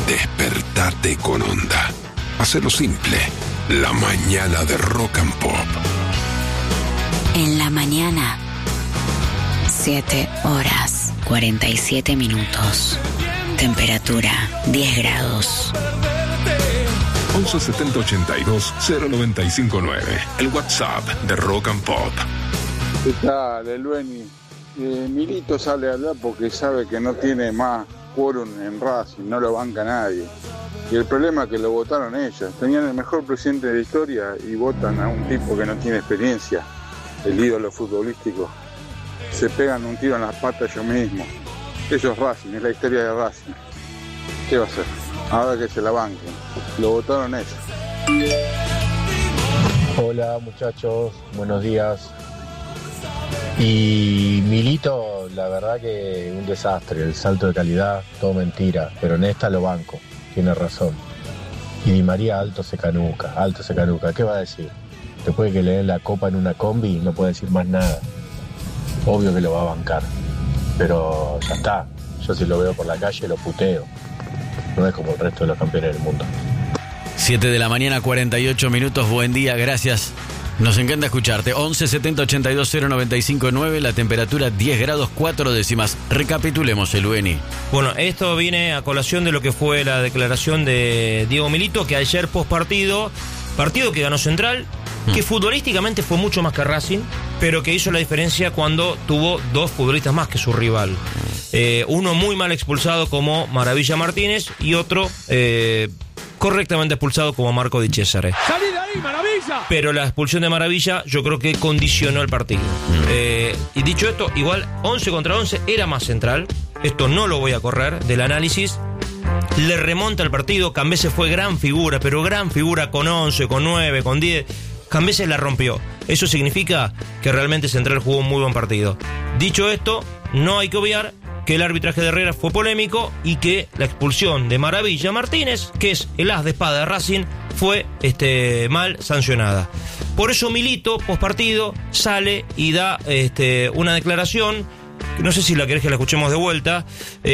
Despertate con Onda. Hacelo simple. La mañana de Rock and Pop. En la mañana, 7 horas, 47 minutos. Temperatura, 10 grados. 11 70 82 0959. El WhatsApp de Rock and Pop. ¿Qué tal, Elueni? Milito sale a hablar porque sabe que no tiene más quórum en Racing, no lo banca nadie. Y el problema es que lo votaron ellos. Tenían el mejor presidente de la historia y votan a un tipo que no tiene experiencia, el ídolo futbolístico. Se pegan un tiro en las patas ellos mismos. Eso es Racing, es la historia de Racing. ¿Qué va a hacer? Ahora que se la banquen. Lo votaron ellos. Hola muchachos, buenos días. Y Milito, la verdad que un desastre, el salto de calidad, todo mentira, pero en esta lo banco, tiene razón. Y Di María alto se canuca, ¿qué va a decir? Después de que le den la copa en una combi, no puede decir más nada. Obvio que lo va a bancar, pero ya está, yo si lo veo por la calle lo puteo, no es como el resto de los campeones del mundo. 7 de la mañana, 48 minutos, buen día, gracias. Nos encanta escucharte. 11 70 82 0959, la temperatura 10 grados 4 décimas. Recapitulemos, Elueni. Bueno, esto viene a colación de lo que fue la declaración de Diego Milito, que ayer partido que ganó Central, que futbolísticamente fue mucho más que Racing, pero que hizo la diferencia cuando tuvo dos futbolistas más que su rival. Uno muy mal expulsado como Maravilla Martínez y otro correctamente expulsado como Marco Di Cesare. ¡Salí de ahí, Maravilla! Pero la expulsión de Maravilla yo creo que condicionó el partido. Y dicho esto, igual 11 contra 11 era más Central. Esto no lo voy a correr del análisis. Le remonta el partido. Cambese fue gran figura, pero gran figura con 11, con 9, con 10. Cambese la rompió. Eso significa que realmente Central jugó un muy buen partido. Dicho esto, no hay que obviar que el arbitraje de Herrera fue polémico y que la expulsión de Maravilla Martínez, que es el as de espada de Racing, fue mal sancionada. Por eso Milito, postpartido, sale y da una declaración, que no sé si la querés que la escuchemos de vuelta,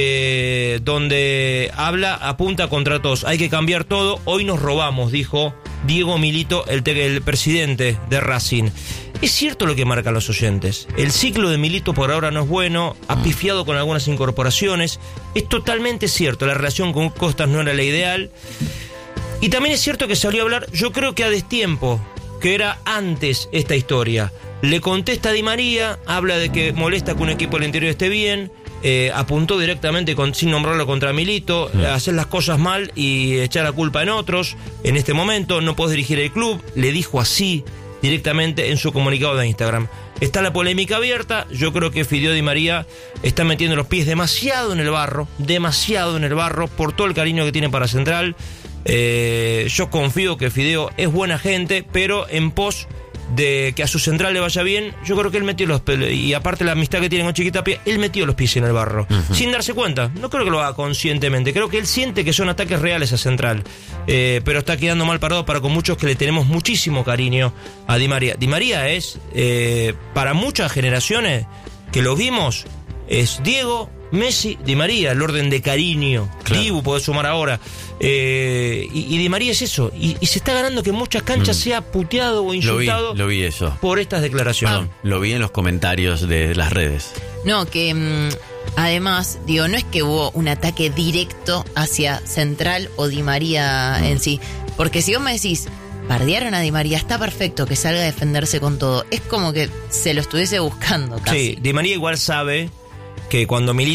donde apunta contra todos. Hay que cambiar todo, hoy nos robamos, dijo Diego Milito, el presidente de Racing. Es cierto lo que marcan los oyentes. El ciclo de Milito por ahora no es bueno, ha pifiado con algunas incorporaciones. Es totalmente cierto, la relación con Costas no era la ideal. Y también es cierto que salió a hablar, yo creo que a destiempo, que era antes esta historia. Le contesta a Di María, habla de que molesta que un equipo del interior esté bien, apuntó directamente sin nombrarlo contra Milito, hacer las cosas mal y echar la culpa en otros. En este momento no podés dirigir el club, le dijo así directamente en su comunicado de Instagram. Está la polémica abierta. Yo creo que Fideo Di María está metiendo los pies demasiado en el barro por todo el cariño que tiene para Central. Yo confío que Fideo es buena gente, pero en pos de que a su Central le vaya bien, yo creo que él metió los pies, y aparte la amistad que tiene con Chiquitapia, él metió los pies en el barro, sin darse cuenta. No creo que lo haga conscientemente, creo que él siente que son ataques reales a Central, pero está quedando mal parado para con muchos que le tenemos muchísimo cariño a Di María. Di María es, para muchas generaciones que lo vimos, es Diego, Messi, Di María, el orden de cariño. Claro. Dibu podés sumar ahora. Y Di María es eso. Y se está ganando que en muchas canchas sea puteado o insultado. Lo vi eso. Por estas declaraciones. Lo vi en los comentarios de las redes. No, que además, digo, no es que hubo un ataque directo hacia Central o Di María en sí. Porque si vos me decís, bardearon a Di María, está perfecto que salga a defenderse con todo. Es como que se lo estuviese buscando casi. Sí, Di María igual sabe que cuando Milito